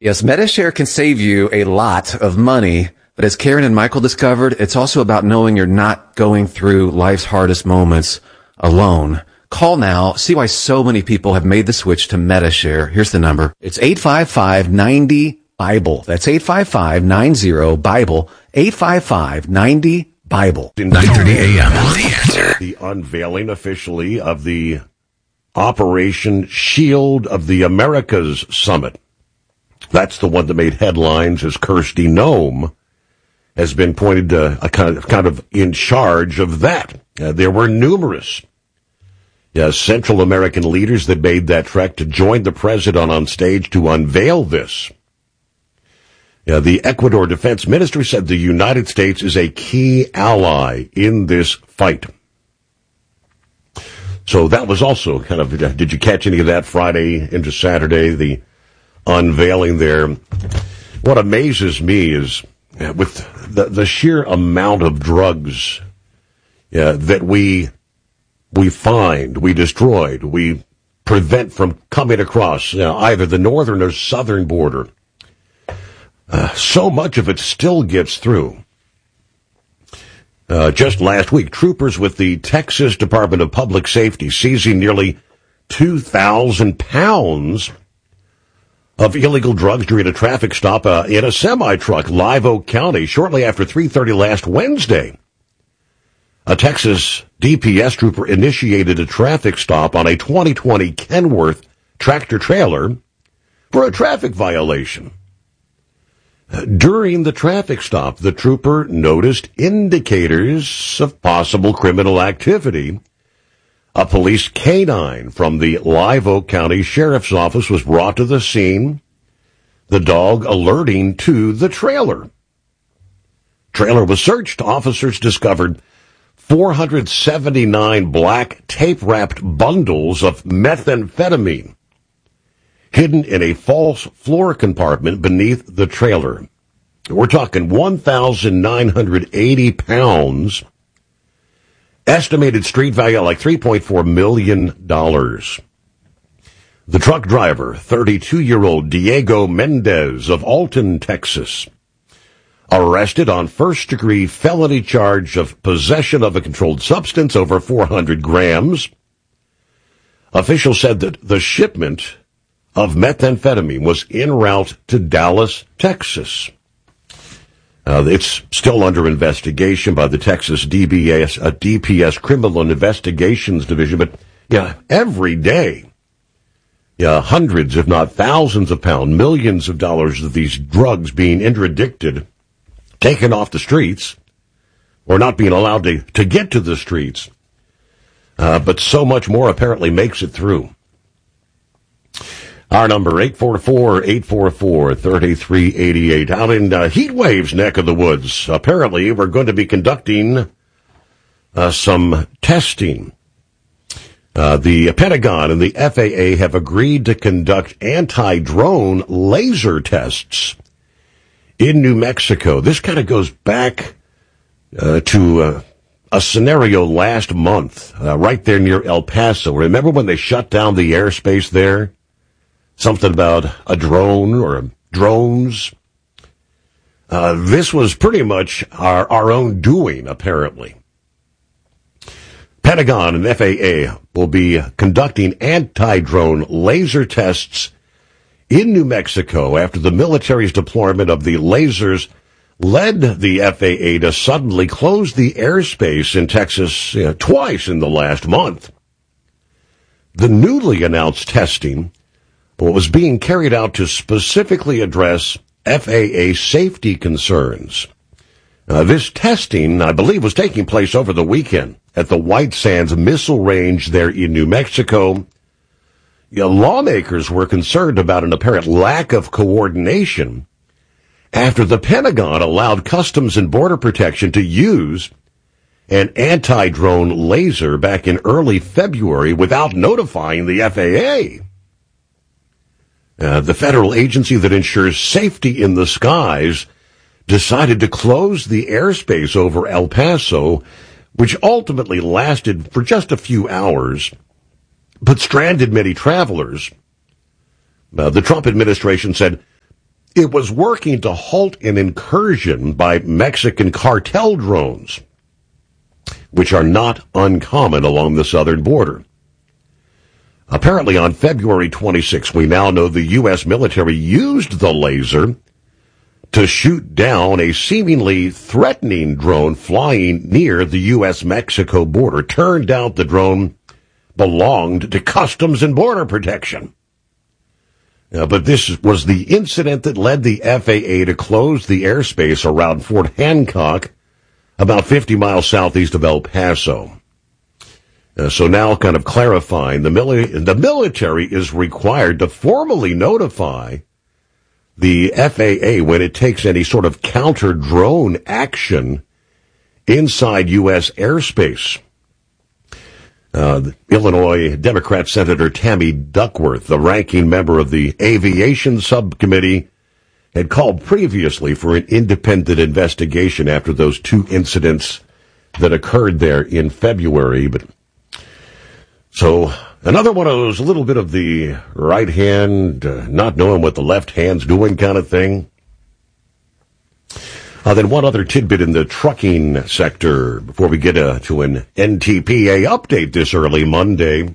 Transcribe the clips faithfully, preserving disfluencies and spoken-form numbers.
Yes, Medi-Share can save you a lot of money, but as Karen and Michael discovered, it's also about knowing you're not going through life's hardest moments alone. Call now. See why so many people have made the switch to Medi-Share. Here's the number. It's eight five five, nine zero, BIBLE. That's eight five five, nine zero, BIBLE. eight five five, nine zero, BIBLE. nine thirty a.m. The Answer. The unveiling officially of the Operation Shield of the Americas Summit. That's the one that made headlines as Kirsty Noem has been pointed to a kind of, kind of in charge of that. Uh, there were numerous uh, Central American leaders that made that trek to join the president on stage to unveil this. Uh, the Ecuador Defense Ministry said the United States is a key ally in this fight. So that was also kind of, did you catch any of that Friday into Saturday, the unveiling there? What amazes me is uh, with the, the sheer amount of drugs uh, that we we find, we destroyed, we prevent from coming across uh, either the northern or southern border. Uh, so much of it still gets through. Uh, just last week, troopers with the Texas Department of Public Safety seizing nearly two thousand pounds of illegal drugs during a traffic stop uh, in a semi-truck, Live Oak County, shortly after three thirty last Wednesday. A Texas D P S trooper initiated a traffic stop on a twenty twenty Kenworth tractor-trailer for a traffic violation. During the traffic stop, the trooper noticed indicators of possible criminal activity. A police canine from the Live Oak County Sheriff's Office was brought to the scene, the dog alerting to the trailer. Trailer was searched. Officers discovered four hundred seventy-nine black tape-wrapped bundles of methamphetamine hidden in a false floor compartment beneath the trailer. We're talking one thousand nine hundred eighty pounds. Estimated street value like three point four million dollars. The truck driver, thirty-two-year-old Diego Mendez of Alton, Texas, arrested on first-degree felony charge of possession of a controlled substance over four hundred grams. Officials said that the shipment of methamphetamine was en route to Dallas, Texas. Uh, it's still under investigation by the Texas D B S, uh, D P S Criminal Investigations Division, but yeah, every day, yeah, hundreds, if not thousands of pounds, millions of dollars of these drugs being interdicted, taken off the streets, or not being allowed to, to get to the streets. Uh, but so much more apparently makes it through. Our number, eight four four, eight four four, three three eight eight. Out in uh, Heat Wave's neck of the woods, apparently we're going to be conducting uh, some testing. Uh, the Pentagon and the F A A have agreed to conduct anti-drone laser tests in New Mexico. This kind of goes back uh, to uh, a scenario last month, uh, right there near El Paso. Remember when they shut down the airspace there? Something about a drone or drones. Uh, this was pretty much our, our own doing, apparently. Pentagon and F A A will be conducting anti-drone laser tests in New Mexico after the military's deployment of the lasers led the F A A to suddenly close the airspace in Texas you know, twice in the last month. The newly announced testing was being carried out to specifically address F A A safety concerns. Uh, this testing, I believe, was taking place over the weekend at the White Sands Missile Range there in New Mexico. You know, lawmakers were concerned about an apparent lack of coordination after the Pentagon allowed Customs and Border Protection to use an anti-drone laser back in early February without notifying the F A A. Uh, the federal agency that ensures safety in the skies decided to close the airspace over El Paso, which ultimately lasted for just a few hours, but stranded many travelers. Uh, the Trump administration said it was working to halt an incursion by Mexican cartel drones, which are not uncommon along the southern border. Apparently, on February twenty-sixth, we now know the U S military used the laser to shoot down a seemingly threatening drone flying near the U S Mexico border. Turned out the drone belonged to Customs and Border Protection. Uh, but this was the incident that led the F A A to close the airspace around Fort Hancock, about fifty miles southeast of El Paso. Uh, so now kind of clarifying, the, mili- the military is required to formally notify the F A A when it takes any sort of counter-drone action inside U S airspace. Uh, Illinois Democrat Senator Tammy Duckworth, the ranking member of the Aviation Subcommittee, had called previously for an independent investigation after those two incidents that occurred there in February. But so another one of those, a little bit of the right hand, uh, not knowing what the left hand's doing kind of thing. Uh, then one other tidbit in the trucking sector before we get uh, to an N T P A update this early Monday.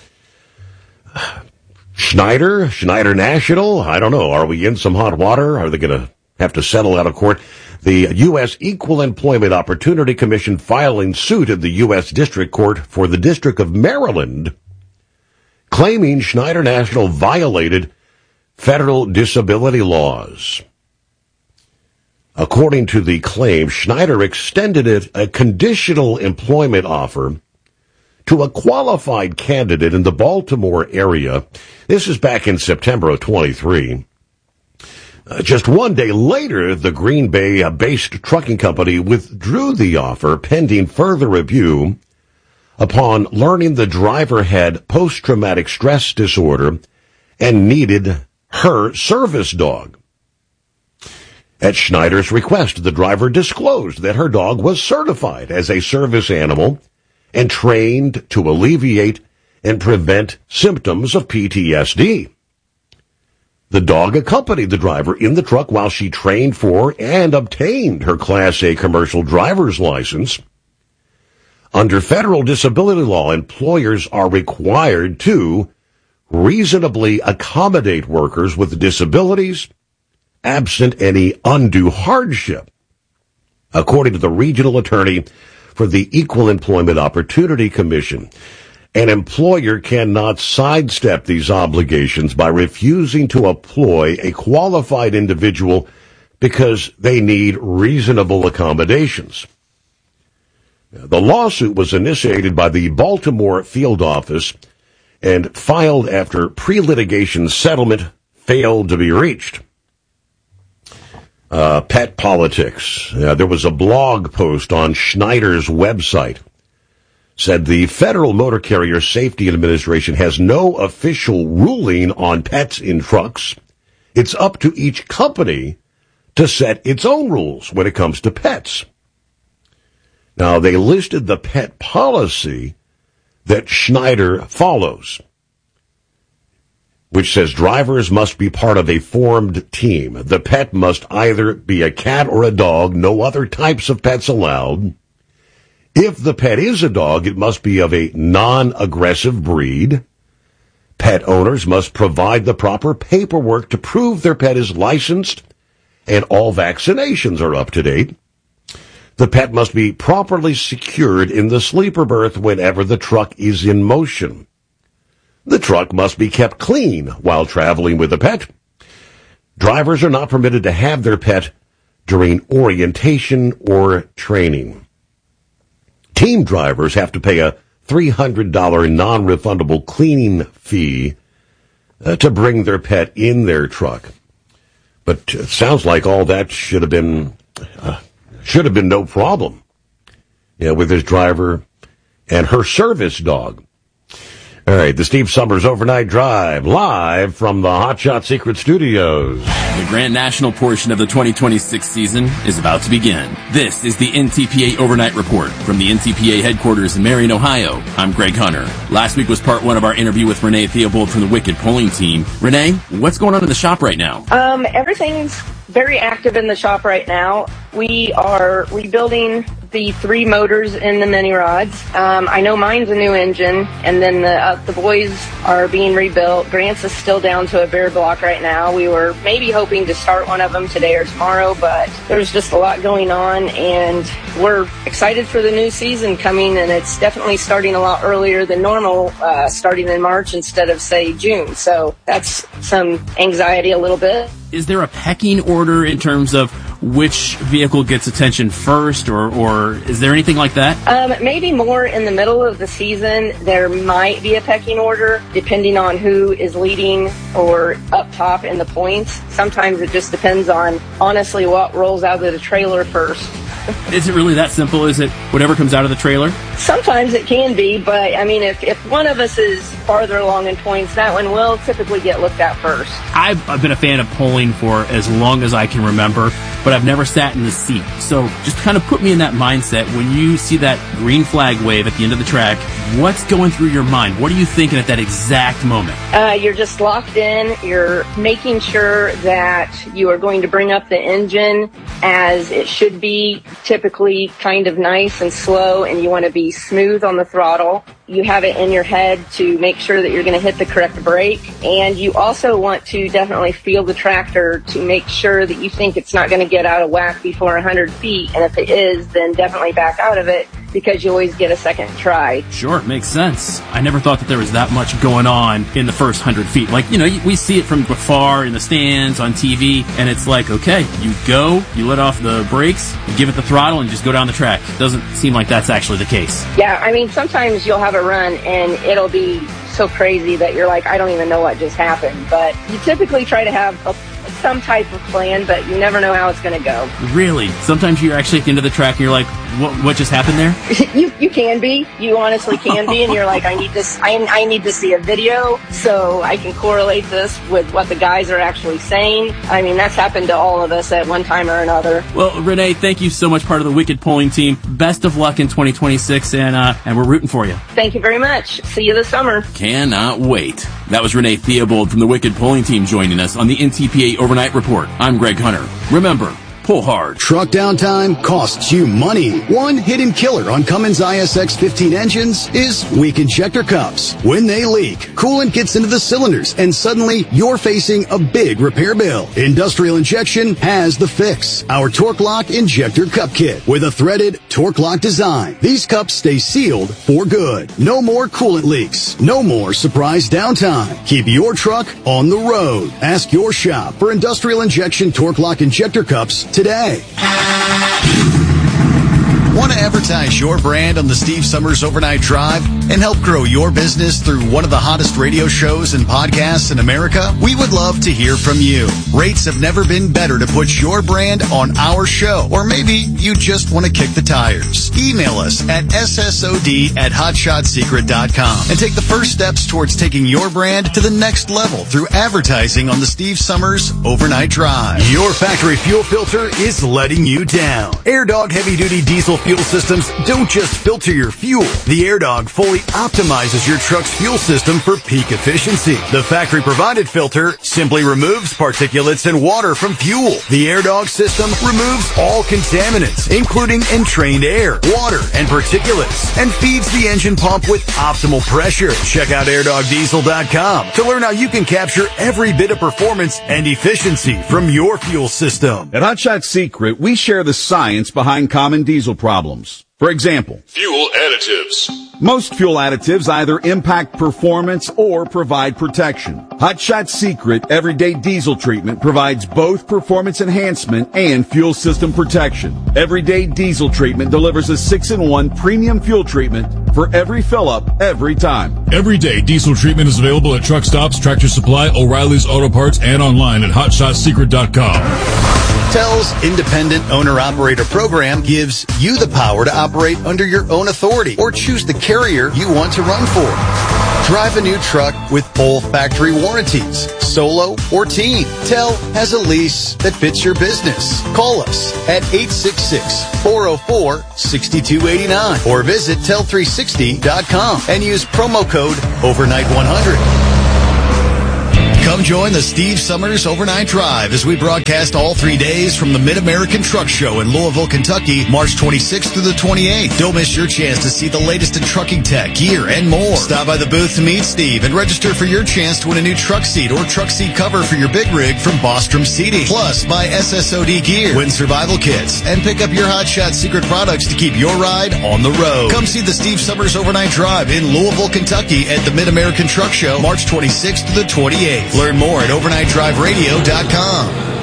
Schneider, Schneider National, I don't know. Are we in some hot water? Are they going to have to settle out of court? The U S Equal Employment Opportunity Commission filing suit at the U S District Court for the District of Maryland, claiming Schneider National violated federal disability laws. According to the claim, Schneider extended it a conditional employment offer to a qualified candidate in the Baltimore area. This is back in September of twenty-three. Uh, just one day later, the Green Bay-based trucking company withdrew the offer pending further review upon learning the driver had post-traumatic stress disorder and needed her service dog. At Schneider's request, the driver disclosed that her dog was certified as a service animal and trained to alleviate and prevent symptoms of P T S D. The dog accompanied the driver in the truck while she trained for and obtained her Class A commercial driver's license. Under federal disability law, employers are required to reasonably accommodate workers with disabilities, absent any undue hardship. According to the regional attorney for the Equal Employment Opportunity Commission, an employer cannot sidestep these obligations by refusing to employ a qualified individual because they need reasonable accommodations. The lawsuit was initiated by the Baltimore field office and filed after pre-litigation settlement failed to be reached. Uh, pet politics. Uh, there was a blog post on Schneider's website. Said the Federal Motor Carrier Safety Administration has no official ruling on pets in trucks. It's up to each company to set its own rules when it comes to pets. Now, they listed the pet policy that Schneider follows, which says drivers must be part of a formed team. The pet must either be a cat or a dog, no other types of pets allowed. If the pet is a dog, it must be of a non-aggressive breed. Pet owners must provide the proper paperwork to prove their pet is licensed and all vaccinations are up to date. The pet must be properly secured in the sleeper berth whenever the truck is in motion. The truck must be kept clean while traveling with the pet. Drivers are not permitted to have their pet during orientation or training. Team drivers have to pay a three hundred dollars non-refundable cleaning fee uh, to bring their pet in their truck. But it sounds like all that should have been uh, should have been no problem, you know, with his driver and her service dog. All right, the Steve Summers Overnight Drive, live from the Hot Shot Secret Studios. The Grand National portion of the twenty twenty-six season is about to begin. This is the N T P A Overnight Report from the N T P A headquarters in Marion, Ohio. I'm Greg Hunter. Last week was part one of our interview with Renee Theobald from the Wicked Polling Team. Renee, what's going on in the shop right now? Um, everything's very active in the shop right now. We are rebuilding the three motors in the mini rods. Um, I know mine's a new engine, and then the uh, the boys are being rebuilt. Grant's is still down to a bare block right now. We were maybe hoping to start one of them today or tomorrow, but there's just a lot going on, and we're excited for the new season coming, and it's definitely starting a lot earlier than normal, uh, starting in March instead of, say, June. So that's some anxiety a little bit. Is there a pecking order in terms of which vehicle gets attention first, or, or is there anything like that? Um, maybe more in the middle of the season, there might be a pecking order, depending on who is leading or up top in the points. Sometimes it just depends on, honestly, what rolls out of the trailer first. Is it really that simple? Is it whatever comes out of the trailer? Sometimes it can be, but I mean, if, if one of us is farther along in points, that one will typically get looked at first. I've, I've been a fan of polling for as long as I can remember, but I've never sat in the seat. So just kind of put me in that mindset. When you see that green flag wave at the end of the track, what's going through your mind? What are you thinking at that exact moment? Uh, you're just locked in. You're making sure that you are going to bring up the engine as it should be, typically kind of nice and slow, and you want to be smooth on the throttle. You have it in your head to make sure that you're going to hit the correct brake, and you also want to definitely feel the tractor to make sure that you think it's not going to get out of whack before one hundred feet, and if it is, then definitely back out of it, because you always get a second try. Sure, makes sense. I never thought that there was that much going on in the first one hundred feet. Like, you know, we see it from afar in the stands, on T V, and it's like, okay, you go, you let off the brakes, you give it the throttle, and just go down the track. Doesn't seem like that's actually the case. Yeah, I mean, sometimes you'll have a run, and it'll be so crazy that you're like, I don't even know what just happened. But you typically try to have a some type of plan, but you never know how it's going to go. Really? Sometimes you're actually at the end of the track and you're like, what what just happened there? you you can be. You honestly can be, and you're like, I need this. I, I need to see a video so I can correlate this with what the guys are actually saying. I mean, that's happened to all of us at one time or another. Well, Renee, thank you so much, part of the Wicked Polling Team. Best of luck in twenty twenty-six, and uh, and we're rooting for you. Thank you very much. See you this summer. Cannot wait. That was Renee Theobald from the Wicked Polling Team joining us on the N T P A Overnight Report. I'm Greg Hunter. Remember, pull hard. Truck downtime costs you money. One hidden killer on Cummins I S X fifteen engines is weak injector cups. When they leak, coolant gets into the cylinders, and suddenly you're facing a big repair bill. Industrial Injection has the fix. Our Torque Lock Injector Cup Kit with a threaded Torque Lock design. These cups stay sealed for good. No more coolant leaks. No more surprise downtime. Keep your truck on the road. Ask your shop for Industrial Injection Torque Lock Injector Cups today. Want to advertise your brand on the Steve Summers Overnight Drive and help grow your business through one of the hottest radio shows and podcasts in America? We would love to hear from you. Rates have never been better to put your brand on our show, or maybe you just want to kick the tires. Email us at S S O D at hotshot secret dot com and take the first steps towards taking your brand to the next level through advertising on the Steve Summers Overnight Drive. Your factory fuel filter is letting you down. AirDog heavy-duty diesel fuel systems don't just filter your fuel. The AirDog fully optimizes your truck's fuel system for peak efficiency. The factory-provided filter simply removes particulates and water from fuel. The AirDog system removes all contaminants, including entrained air, water, and particulates, and feeds the engine pump with optimal pressure. Check out air dog diesel dot com to learn how you can capture every bit of performance and efficiency from your fuel system. At Hot Shot Secret, we share the science behind common diesel problems. For example, fuel additives. Most fuel additives either impact performance or provide protection. Hot Shot Secret Everyday Diesel Treatment provides both performance enhancement and fuel system protection. Everyday Diesel Treatment delivers a six in one premium fuel treatment for every fill-up, every time. Everyday Diesel Treatment is available at truck stops, Tractor Supply, O'Reilly's Auto Parts, and online at hot shot secret dot com. Tel's Independent Owner-Operator Program gives you the power to operate under your own authority or choose the carrier you want to run for. Drive a new truck with full factory warranties, solo or team. Tel has a lease that fits your business. Call us at eight six six, four oh four, six two eight nine or visit tel three sixty dot com and use promo code overnight one hundred. Come join the Steve Summers Overnight Drive as we broadcast all three days from the Mid-American Truck Show in Louisville, Kentucky, March twenty-sixth through the twenty-eighth. Don't miss your chance to see the latest in trucking tech, gear, and more. Stop by the booth to meet Steve and register for your chance to win a new truck seat or truck seat cover for your big rig from Bostrom Seating. Plus, buy S S O D gear, win survival kits, and pick up your Hot Shot secret products to keep your ride on the road. Come see the Steve Summers Overnight Drive in Louisville, Kentucky at the Mid-American Truck Show, March twenty-sixth to the twenty-eighth. Learn more at overnight drive radio dot com.